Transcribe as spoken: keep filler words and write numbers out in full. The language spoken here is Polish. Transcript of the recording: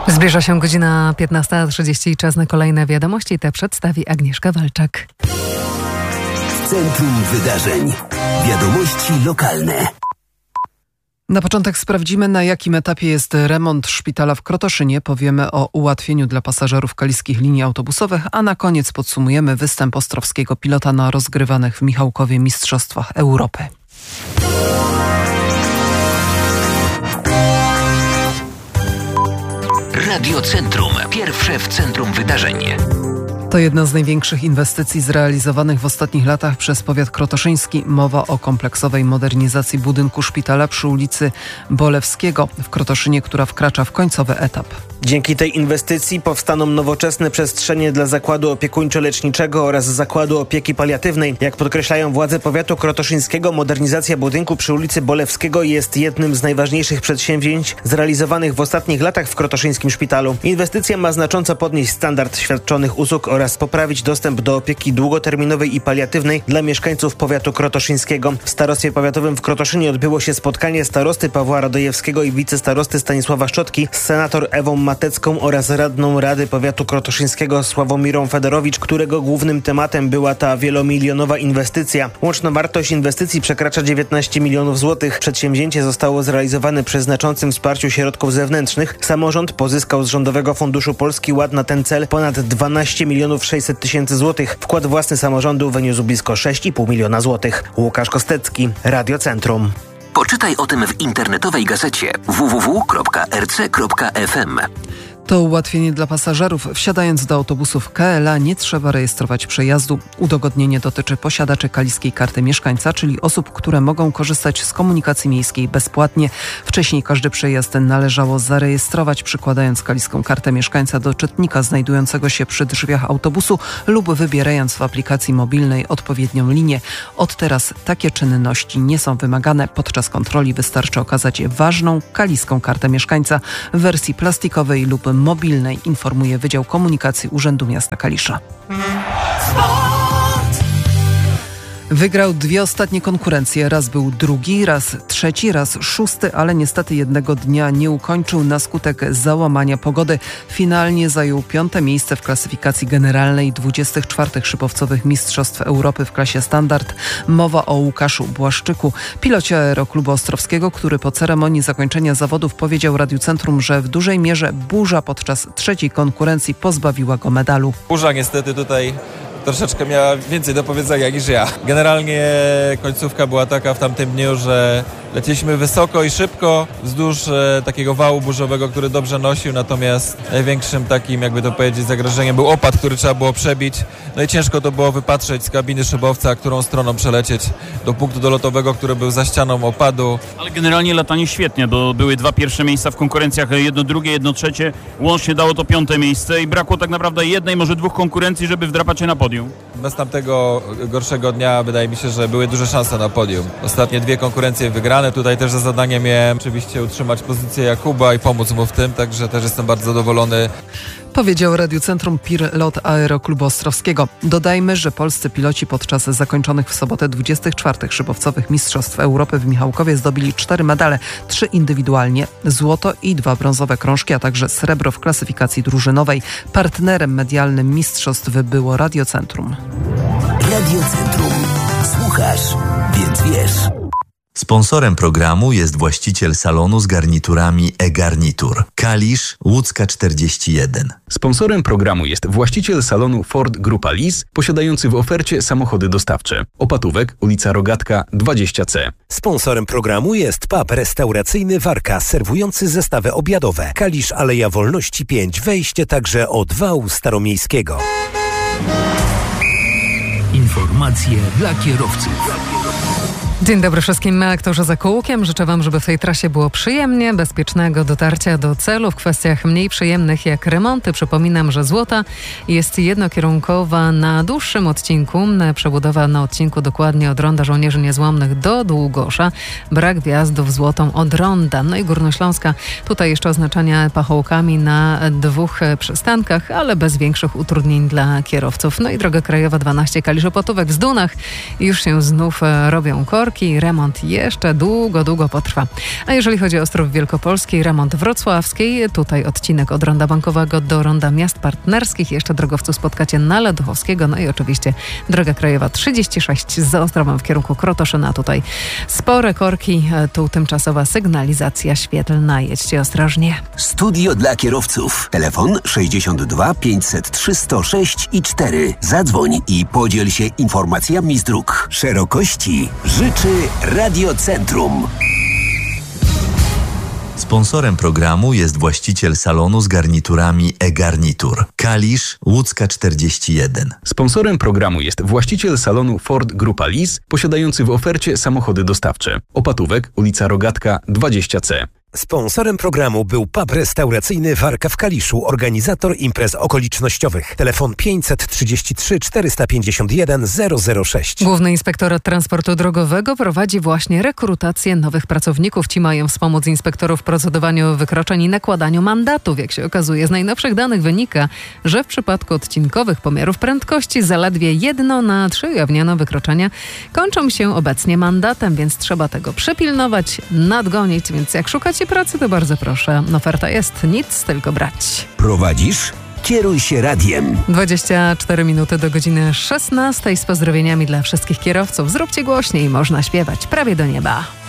Zbliża się godzina piętnasta trzydzieści. Czas na kolejne wiadomości. Te przedstawi Agnieszka Walczak. Centrum Wydarzeń. Wiadomości lokalne. Na początek sprawdzimy, na jakim etapie jest remont szpitala w Krotoszynie. Powiemy o ułatwieniu dla pasażerów kaliskich linii autobusowych, a na koniec podsumujemy występ ostrowskiego pilota na rozgrywanych w Michałkowie Mistrzostwach Europy. Radio Centrum. Pierwsze w centrum wydarzeń. To jedna z największych inwestycji zrealizowanych w ostatnich latach przez powiat krotoszyński. Mowa o kompleksowej modernizacji budynku szpitala przy ulicy Bolewskiego w Krotoszynie, która wkracza w końcowy etap. Dzięki tej inwestycji powstaną nowoczesne przestrzenie dla zakładu opiekuńczo-leczniczego oraz zakładu opieki paliatywnej. Jak podkreślają władze powiatu krotoszyńskiego, modernizacja budynku przy ulicy Bolewskiego jest jednym z najważniejszych przedsięwzięć zrealizowanych w ostatnich latach w krotoszyńskim szpitalu. Inwestycja ma znacząco podnieść standard świadczonych usług oraz poprawić dostęp do opieki długoterminowej i paliatywnej dla mieszkańców powiatu krotoszyńskiego. W starostwie powiatowym w Krotoszynie odbyło się spotkanie starosty Pawła Radojewskiego i wicestarosty Stanisława Szczotki z senator Ewą Matecką oraz radną Rady Powiatu Krotoszyńskiego Sławomirą Federowicz, którego głównym tematem była ta wielomilionowa inwestycja. Łączna wartość inwestycji przekracza dziewiętnaście milionów złotych. Przedsięwzięcie zostało zrealizowane przy znaczącym wsparciu środków zewnętrznych. Samorząd pozyskał z Rządowego Funduszu Polski Ład na ten cel ponad dwanaście milionów sześćset tysięcy złotych. Wkład własny samorządu wyniósł blisko sześć i pół miliona złotych. Łukasz Kostecki, Radio Centrum. Poczytaj o tym w internetowej gazecie w w w kropka r c kropka f m. To ułatwienie dla pasażerów. Wsiadając do autobusów K L A nie trzeba rejestrować przejazdu. Udogodnienie dotyczy posiadaczy kaliskiej karty mieszkańca, czyli osób, które mogą korzystać z komunikacji miejskiej bezpłatnie. Wcześniej każdy przejazd należało zarejestrować, przykładając kaliską kartę mieszkańca do czytnika znajdującego się przy drzwiach autobusu lub wybierając w aplikacji mobilnej odpowiednią linię. Od teraz takie czynności nie są wymagane. Podczas kontroli wystarczy okazać ważną kaliską kartę mieszkańca w wersji plastikowej lub mobilnej, informuje Wydział Komunikacji Urzędu Miasta Kalisza. Wygrał dwie ostatnie konkurencje. Raz był drugi, raz trzeci, raz szósty, ale niestety jednego dnia nie ukończył na skutek załamania pogody. Finalnie zajął piąte miejsce w klasyfikacji generalnej dwudziestych czwartych szybowcowych Mistrzostw Europy w klasie standard. Mowa o Łukaszu Błaszczyku, pilocie Aeroklubu Ostrowskiego, który po ceremonii zakończenia zawodów powiedział Radiu Centrum, że w dużej mierze burza podczas trzeciej konkurencji pozbawiła go medalu. Burza niestety tutaj troszeczkę miała więcej do powiedzenia niż ja. Generalnie końcówka była taka w tamtym dniu, że leciliśmy wysoko i szybko wzdłuż e, takiego wału burzowego, który dobrze nosił, natomiast największym takim, jakby to powiedzieć, zagrożeniem był opad, który trzeba było przebić. No i ciężko to było wypatrzeć z kabiny szybowca, którą stroną przelecieć do punktu dolotowego, który był za ścianą opadu. Ale generalnie latanie świetnie, bo były dwa pierwsze miejsca w konkurencjach, jedno drugie, jedno trzecie. Łącznie dało to piąte miejsce i brakło tak naprawdę jednej, może dwóch konkurencji, żeby wdrapać się na podium. Bez tamtego gorszego dnia wydaje mi się, że były duże szanse na podium. Ostatnie dwie konkurencje wygrane. Tutaj też za zadanie miałem oczywiście utrzymać pozycję Jakuba i pomóc mu w tym, także też jestem bardzo zadowolony. Powiedział Radiu Centrum pilot Aeroklubu Ostrowskiego. Dodajmy, że polscy piloci podczas zakończonych w sobotę dwudziestych czwartych szybowcowych Mistrzostw Europy w Michałkowie zdobyli cztery medale, trzy indywidualnie, złoto i dwa brązowe krążki, a także srebro w klasyfikacji drużynowej. Partnerem medialnym mistrzostw było Radio Centrum. Radio Centrum. Słuchasz, więc wiesz. Sponsorem programu jest właściciel salonu z garniturami e-Garnitur. Kalisz, Łódzka czterdzieści jeden. Sponsorem programu jest właściciel salonu Ford Grupa Lis, posiadający w ofercie samochody dostawcze. Opatówek, ulica Rogatka dwadzieścia C. Sponsorem programu jest pub restauracyjny Warka, serwujący zestawy obiadowe. Kalisz, Aleja Wolności pięć, wejście także od wału staromiejskiego. Informacje dla kierowców. Dzień dobry wszystkim, aktorzy za kółkiem. Życzę Wam, żeby w tej trasie było przyjemnie, bezpiecznego dotarcia do celu. W kwestiach mniej przyjemnych jak remonty przypominam, że Złota jest jednokierunkowa na dłuższym odcinku. Przebudowa na odcinku dokładnie od Ronda Żołnierzy Niezłomnych do Długosza. Brak wjazdów Złotą od Ronda. No i Górnośląska. Tutaj jeszcze oznaczenia pachołkami na dwóch przystankach, ale bez większych utrudnień dla kierowców. No i droga krajowa dwanaście Kalisz Opatówek w Zdunach. Już się znów robią korki. korki. Remont jeszcze długo, długo potrwa. A jeżeli chodzi o Ostrów Wielkopolski, remont wrocławskiej, tutaj odcinek od Ronda Bankowego do Ronda Miast Partnerskich. Jeszcze drogowcu spotkacie na Leduchowskiego. No i oczywiście droga krajowa trzydzieści sześć za Ostrowem w kierunku Krotoszyna. Tutaj spore korki, tu tymczasowa sygnalizacja świetlna. Jedźcie ostrożnie. Studio dla kierowców. Telefon sześćdziesiąt dwa pięćset trzy sto sześć i cztery. Zadzwoń i podziel się informacjami z dróg. Szerokości życzy Radiocentrum. Sponsorem programu jest właściciel salonu z garniturami e-garnitur. Kalisz, Łódzka czterdzieści jeden. Sponsorem programu jest właściciel salonu Ford Grupa Lis, posiadający w ofercie samochody dostawcze. Opatówek, ulica Rogatka dwadzieścia C. Sponsorem programu był pub restauracyjny Warka w Kaliszu, organizator imprez okolicznościowych. Telefon pięćset trzydzieści trzy czterysta pięćdziesiąt jeden zero zero sześć. Główny Inspektorat Transportu Drogowego prowadzi właśnie rekrutację nowych pracowników. Ci mają wspomóc inspektorów w procedowaniu wykroczeń i nakładaniu mandatów. Jak się okazuje, z najnowszych danych wynika, że w przypadku odcinkowych pomiarów prędkości zaledwie jedno na trzy ujawnione wykroczenia kończą się obecnie mandatem, więc trzeba tego przypilnować, nadgonić. Więc jak szukacie pracy, to bardzo proszę. Oferta jest, nic tylko brać. Prowadzisz? Kieruj się radiem. dwadzieścia cztery minuty do godziny szesnastej z pozdrowieniami dla wszystkich kierowców. Zróbcie głośniej, można śpiewać prawie do nieba.